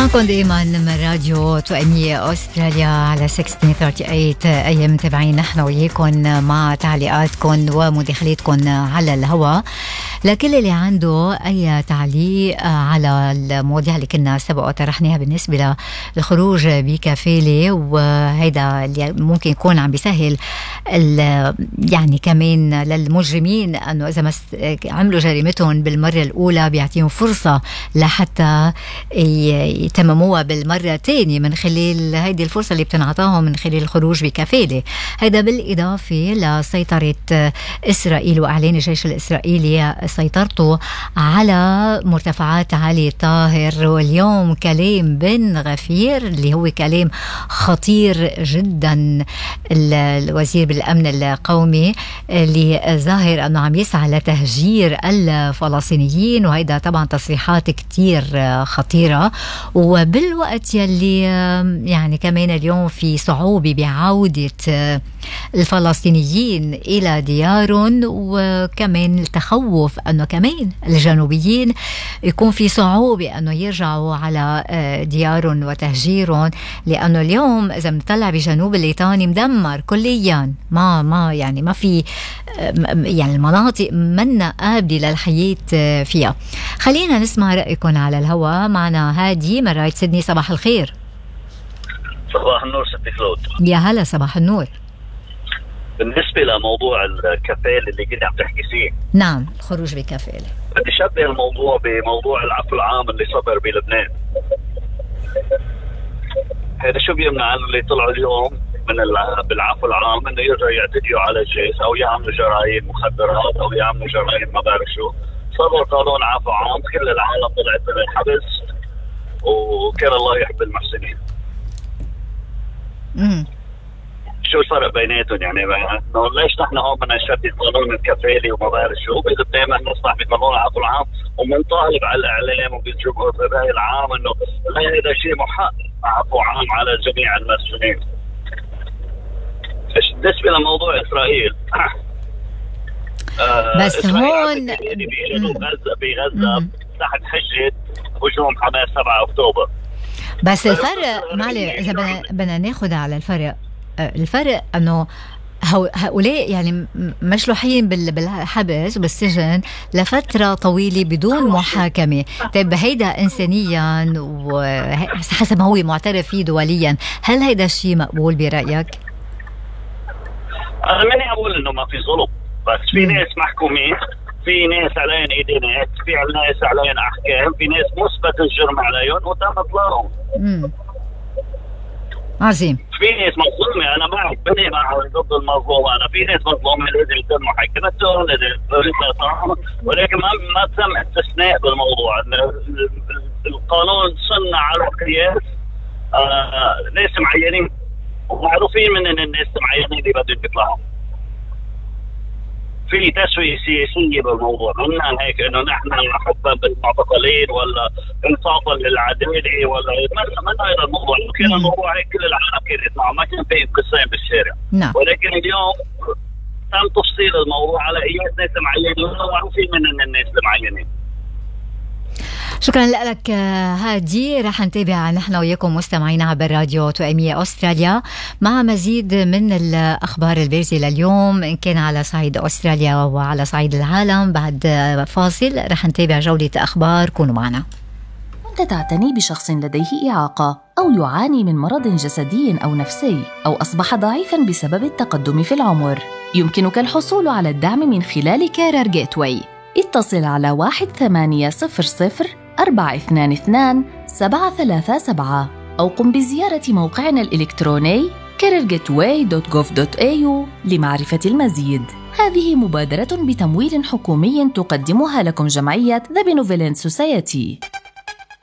معكم دائما من راديو توأمية أستراليا على 1638 أيام متابعين نحن وياكم مع تعليقاتكم ومداخلاتكم على الهواء. لكل اللي عنده أي تعليق على المواضيع اللي كنا سبق طرحناها بالنسبة للخروج بكفالة، وهيدا اللي ممكن يكون عم بيسهل يعني كمان للمجرمين أنه إذا ما عملوا جريمتهم بالمرة الأولى بيعطيهم فرصة لحتى يتمموها بالمرة الثانية من خلال هيدي الفرصة اللي بتنعطاهم من خلال الخروج بكفالة. هذا بالإضافة لسيطرة إسرائيل وإعلان الجيش الإسرائيلي سيطرته على مرتفعات علي طاهر. واليوم كلام بن غفير اللي هو كلام خطير جدا، الوزير بالأمن القومي اللي ظاهر أنه عم يسعى لتهجير الفلسطينيين، وهيدا طبعا تصريحات كتير خطيرة. وبالوقت يلي يعني كمان اليوم في صعوبة بعودة الفلسطينيين إلى ديارهم، وكمان التخوف أنه كمان الجنوبيين يكون في صعوبة أنه يرجعوا على ديارهم وتهجيرهم، لأنه اليوم إذا بنطلع بجنوب الليطاني مدمر كليا، ما يعني ما في يعني المناطق منا قابلة للحياة فيها. خلينا نسمع رأيكم على الهواء. معنا هادي من راية سيدني. صباح الخير. صباح النور ستي كلود. يا هلا صباح النور. بالنسبة لموضوع الكفالة اللي كنت عم تحكي فيه، نعم خروج بكفالة، بدي شبه الموضوع بموضوع العفو العام اللي صدر بلبنان. هذا شو بيمنع اللي طلعوا اليوم من بالعفو العام انه يرجعوا يعتدوا على الجيش او يعملوا جرائم مخدرات او يعملوا جرائم ما بعرف شو. صدر قانون عفو عام، كل العالم طلعت من الحبس وكان الله يحب المحسنين. شو الفرق بيناتهم؟ يعني ليش نحن هون بدنا نشدد قانون الكفالة وما بعرف شو، بينما نصلح بقانون العفو العام ومنطالب على الاعلام وبالجمهور في الراي العام انه لا، هذا شيء محق، عفو عام على جميع المسؤولين. بالنسبه لموضوع اسرائيل بس هون بغزه تحت حجه هجوم حماس 7 اكتوبر. بس الفرق معلي اذا بدنا ناخذ على الفرق انه هؤلاء يعني مشلوحين بالحبس وبالسجن لفترة طويلة بدون محاكمة. طيب هيدا إنسانيا وحسب ما هو معترف فيه دوليا، هل هيدا الشيء مقبول برأيك؟ أنا ماني أقول إنه ما في ظلم، بس في ناس محكومين، في ناس عليهم إدانات، في ناس عليهم أحكام، في ناس مثبت الجرم عليهم وتم إطلاقهم. عظيم. في ناس مظلومة، أنا معك، بني معه ضد المظلومة. أنا في ناس مظلومة لازم يتم محاكمتهم، ولكن ما تم استثناء بالموضوع. القانون صنع على قياس ناس معينين ومعروفين من الناس معينين اللي بدهم يطلعوا. في تسوية سياسية بالموضوع، منا هيك انه نحن حبا بالمعتقلين ولا انصافا للعدالة ولا من هذا الموضوع. لو كان الموضوع هيك كل العالم كان يطلع، ما كان في انقسام بالشارع. نعم. ولكن اليوم تم تفصيل الموضوع على ايات ناس معينين ومعروفين من الناس المعينين. شكرا لك هادي. رح نتابع نحن وياكم مستمعين عبر راديو توأمية أستراليا مع مزيد من الأخبار البارزة لليوم، إن كان على صعيد أستراليا وعلى صعيد العالم. بعد فاصل رح نتابع جولة أخبار، كونوا معنا. أنت تعتني بشخص لديه إعاقة أو يعاني من مرض جسدي أو نفسي أو أصبح ضعيفا بسبب التقدم في العمر، يمكنك الحصول على الدعم من خلال كارير جيتواي. اتصل على 1800-422-737 أو قم بزيارة موقعنا الإلكتروني careergateway.gov.au لمعرفة المزيد. هذه مبادرة بتمويل حكومي تقدمها لكم جمعية The Benevolent Society.